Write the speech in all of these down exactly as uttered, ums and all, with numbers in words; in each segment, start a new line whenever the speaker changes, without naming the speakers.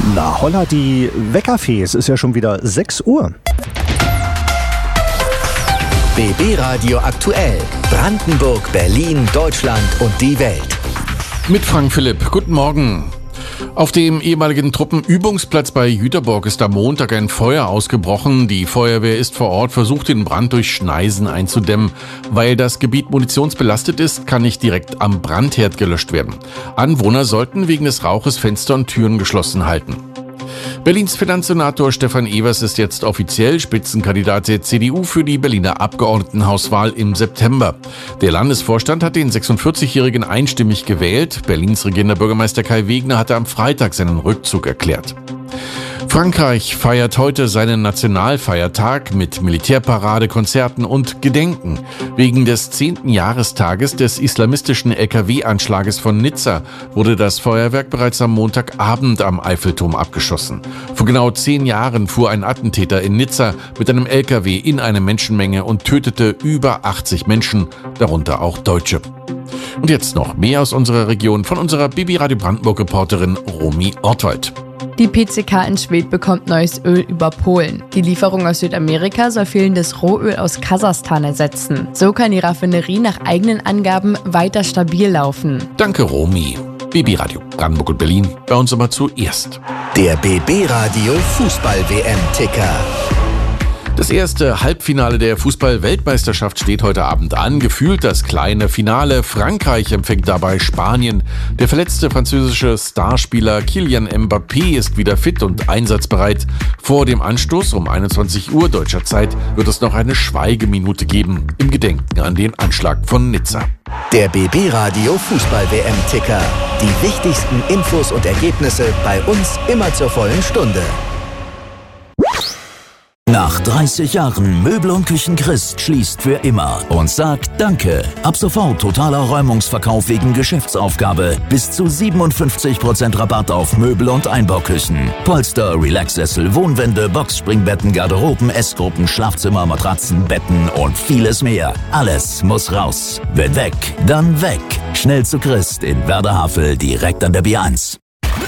Na holla, die Weckerfee, es ist ja schon wieder sechs Uhr.
B B Radio aktuell. Brandenburg, Berlin, Deutschland und die Welt.
Mit Frank Philipp. Guten Morgen. Auf dem ehemaligen Truppenübungsplatz bei Jüterbock ist am Montag ein Feuer ausgebrochen. Die Feuerwehr ist vor Ort, versucht den Brand durch Schneisen einzudämmen. Weil das Gebiet munitionsbelastet ist, kann nicht direkt am Brandherd gelöscht werden. Anwohner sollten wegen des Rauches Fenster und Türen geschlossen halten. Berlins Finanzsenator Stefan Evers ist jetzt offiziell Spitzenkandidat der C D U für die Berliner Abgeordnetenhauswahl im September. Der Landesvorstand hat den sechsundvierzigjährigen einstimmig gewählt. Berlins regierender Bürgermeister Kai Wegner hatte am Freitag seinen Rückzug erklärt. Frankreich feiert heute seinen Nationalfeiertag mit Militärparade, Konzerten und Gedenken. Wegen des zehnten Jahrestages des islamistischen L K W-Anschlages von Nizza wurde das Feuerwerk bereits am Montagabend am Eiffelturm abgeschossen. Vor genau zehn Jahren fuhr ein Attentäter in Nizza mit einem L K W in eine Menschenmenge und tötete über achtzig Menschen, darunter auch Deutsche. Und jetzt noch mehr aus unserer Region von unserer B B Radio Brandenburg-Reporterin Romy Ortwald.
Die P C K in Schwedt bekommt neues Öl über Polen. Die Lieferung aus Südamerika soll fehlendes Rohöl aus Kasachstan ersetzen. So kann die Raffinerie nach eigenen Angaben weiter stabil laufen.
Danke, Romy. B B Radio Brandenburg und Berlin, bei uns aber zuerst.
Der B B Radio Fußball-W M-Ticker.
Das erste Halbfinale der Fußball-Weltmeisterschaft steht heute Abend an. Gefühlt das kleine Finale. Frankreich empfängt dabei Spanien. Der verletzte französische Starspieler Kylian Mbappé ist wieder fit und einsatzbereit. Vor dem Anstoß um einundzwanzig Uhr deutscher Zeit wird es noch eine Schweigeminute geben im Gedenken an den Anschlag von Nizza.
Der B B Radio Fußball-W M-Ticker. Die wichtigsten Infos und Ergebnisse bei uns immer zur vollen Stunde.
Nach dreißig Jahren Möbel und Küchen Christ schließt für immer und sagt Danke. Ab sofort totaler Räumungsverkauf wegen Geschäftsaufgabe. Bis zu siebenundfünfzig Prozent Rabatt auf Möbel und Einbauküchen. Polster, Relaxsessel, Wohnwände, Boxspringbetten, Garderoben, Essgruppen, Schlafzimmer, Matratzen, Betten und vieles mehr. Alles muss raus. Wenn weg, dann weg. Schnell zu Christ in Werder-Havel, direkt an der B eins.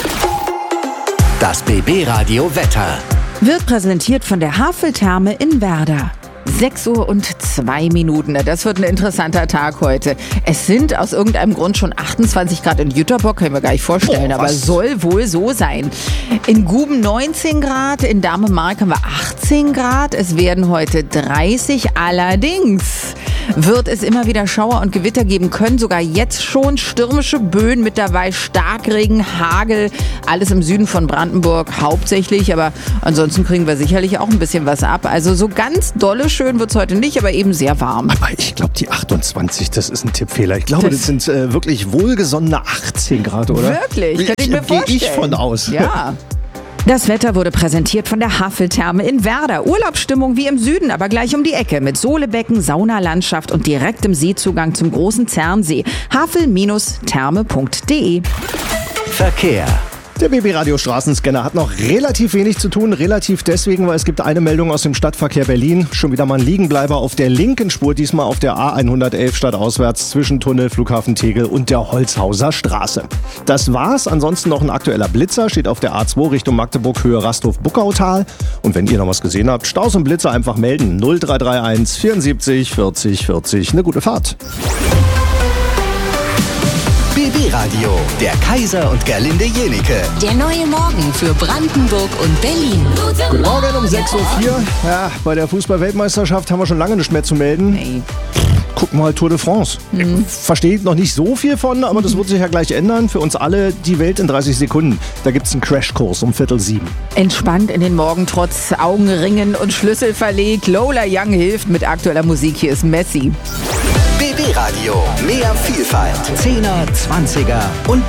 Das B B Radio Wetter.
Wird präsentiert von der Haveltherme in Werder. sechs Uhr und zwei Minuten. Das wird ein interessanter Tag heute. Es sind aus irgendeinem Grund schon achtundzwanzig Grad in Jüterbock, können wir gar nicht vorstellen, Boah, aber soll wohl so sein. In Guben neunzehn Grad, in Dahmemark haben wir achtzehn Grad. Es werden heute dreißig. Allerdings wird es immer wieder Schauer und Gewitter geben können. Sogar jetzt schon stürmische Böen mit dabei, Starkregen, Hagel. Alles im Süden von Brandenburg hauptsächlich, aber ansonsten kriegen wir sicherlich auch ein bisschen was ab. Also so ganz dolle schön wird es heute nicht, aber eben sehr warm.
Aber ich glaube, die achtundzwanzig, das ist ein Tippfehler. Ich glaube, das, das sind äh, wirklich wohlgesonnene achtzehn Grad, oder?
Wirklich? Kann ich mir vorstellen.
Gehe ich von aus.
Ja. Das Wetter wurde präsentiert von der Haveltherme in Werder. Urlaubsstimmung wie im Süden, aber gleich um die Ecke mit Sohlebecken, Saunalandschaft und direktem Seezugang zum großen Zernsee. havel Therme punkt de.
Verkehr.
Der B B Radio Straßenscanner hat noch relativ wenig zu tun. Relativ deswegen, weil es gibt eine Meldung aus dem Stadtverkehr Berlin. Schon wieder mal ein Liegenbleiber auf der linken Spur, diesmal auf der A hundertelf stadtauswärts zwischen Tunnel, Flughafen Tegel und der Holzhauser Straße. Das war's. Ansonsten noch ein aktueller Blitzer, steht auf der A zwei Richtung Magdeburg, Höhe Rasthof-Buckautal. Und wenn ihr noch was gesehen habt, Staus und Blitzer einfach melden. null drei drei eins vierundsiebzig vierzig vierzig. Eine gute Fahrt.
B B Radio, der Kaiser und Gerlinde Jenike.
Der neue Morgen für Brandenburg und Berlin.
Guten Morgen um sechs Uhr vier. Ja, bei der Fußball-Weltmeisterschaft haben wir schon lange nichts mehr zu melden.
Nee.
Guck mal, Tour de France. Mhm. Versteht noch nicht so viel von, aber das wird sich ja gleich ändern. Für uns alle die Welt in dreißig Sekunden. Da gibt's einen Crashkurs um Viertel sieben.
Entspannt in den Morgen, trotz Augenringen und Schlüssel verlegt. Lola Young hilft mit aktueller Musik. Hier ist Messi.
B B Radio, mehr Vielfalt. Zehner, Zwanziger und